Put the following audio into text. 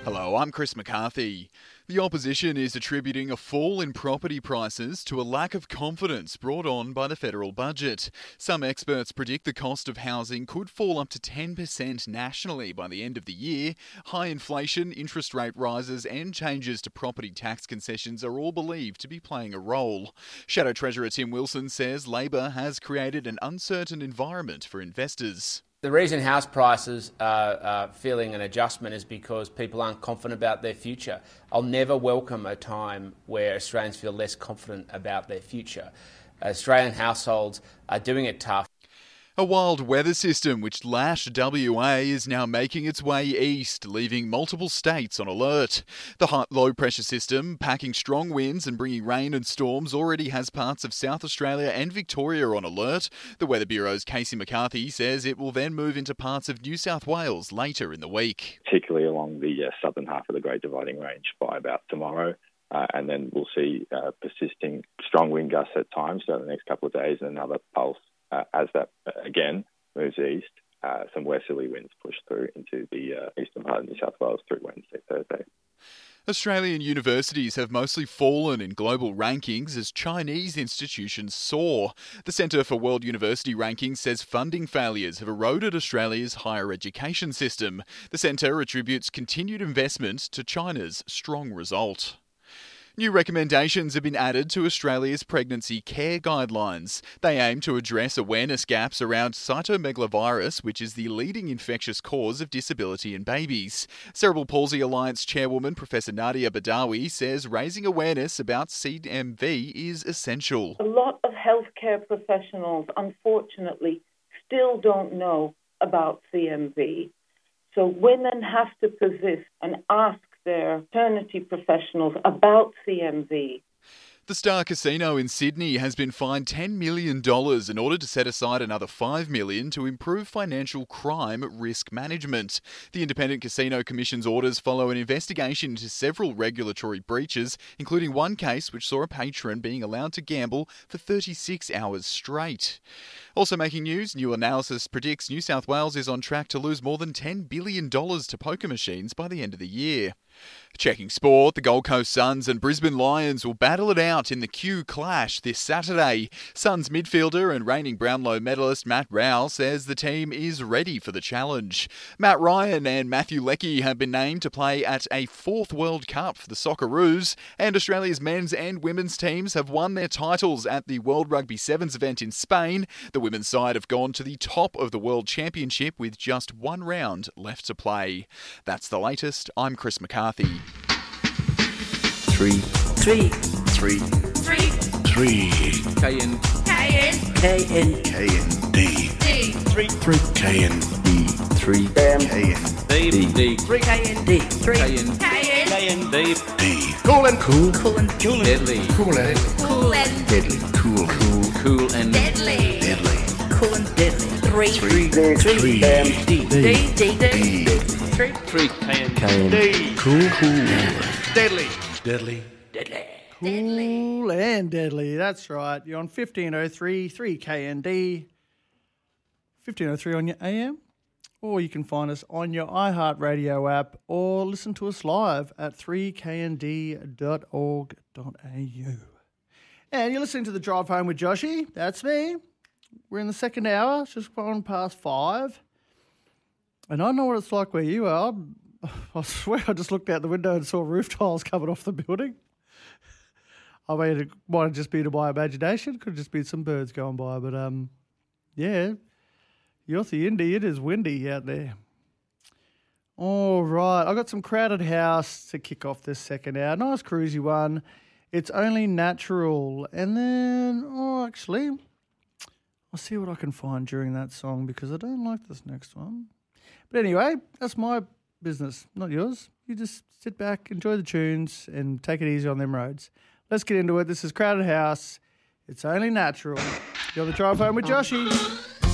Hello, I'm Chris McCarthy. The opposition is attributing a fall in property prices to a lack of confidence brought on by the federal budget. Some experts predict the cost of housing could fall up to 10% nationally by the end of the year. High inflation, interest rate rises and changes to property tax concessions are all believed to be playing a role. Shadow Treasurer Tim Wilson says Labor has created an uncertain environment for investors. The reason house prices are feeling an adjustment is because people aren't confident about their future. I'll never welcome a time where Australians feel less confident about their future. Australian households are doing it tough. A wild weather system which lashed WA is now making its way east, leaving multiple states on alert. The high low pressure system, packing strong winds and bringing rain and storms, already has parts of South Australia and Victoria on alert. The Weather Bureau's Casey McCarthy says it will then move into parts of New South Wales later in the week. Particularly along the southern half of the Great Dividing Range by about tomorrow. And then we'll see persisting strong wind gusts at times over the next couple of days and another pulse as that, again, moves east. Some westerly winds push through into the eastern part of New South Wales through Wednesday, Thursday. Australian universities have mostly fallen in global rankings as Chinese institutions soar. The Centre for World University Rankings says funding failures have eroded Australia's higher education system. The centre attributes continued investment to China's strong result. New recommendations have been added to Australia's pregnancy care guidelines. They aim to address awareness gaps around cytomegalovirus, which is the leading infectious cause of disability in babies. Cerebral Palsy Alliance chairwoman Professor Nadia Badawi says raising awareness about CMV is essential. A lot of healthcare professionals, unfortunately, still don't know about CMV. So women have to persist and ask their maternity professionals about CMV. The Star Casino in Sydney has been fined $10 million in order to set aside another $5 million to improve financial crime risk management. The Independent Casino Commission's orders follow an investigation into several regulatory breaches, including one case which saw a patron being allowed to gamble for 36 hours straight. Also making news, new analysis predicts New South Wales is on track to lose more than $10 billion to poker machines by the end of the year. Checking sport, the Gold Coast Suns and Brisbane Lions will battle it out in the Q Clash this Saturday. Suns midfielder and reigning Brownlow medalist Matt Rowell says the team is ready for the challenge. Matt Ryan and Matthew Leckie have been named to play at a fourth World Cup for the Socceroos, and Australia's men's and women's teams have won their titles at the World Rugby Sevens event in Spain. The women's side have gone to the top of the World Championship with just one round left to play. That's the latest. I'm Chris McCarthy. Three. KN. D. Three. KND. Three. D. D. Cool and Deadly. Cool and deadly. Cool and deadly. Three KN. Deadly. Cool and deadly. That's right. You're on 1503 3KND. 1503 on your AM. Or you can find us on your iHeartRadio app or listen to us live at 3knd.org.au. And you're listening to The Drive Home with Joshy. That's me. We're in the second hour. It's just gone past 5. And I don't know what it's like where you are. I swear I just looked out the window and saw roof tiles coming off the building. I mean, it might have just been to my imagination. Could have just been some birds going by. But, yeah, Yossi Indy, it is windy out there. All right, I got some Crowded House to kick off this second hour. Nice cruisy one. It's Only Natural. And then, actually, I'll see what I can find during that song because I don't like this next one. But anyway, that's my business, not yours. You just sit back, enjoy the tunes, and take it easy on them roads. Let's get into it. This is Crowded House. It's Only Natural. You're on The Drive Home with Joshy.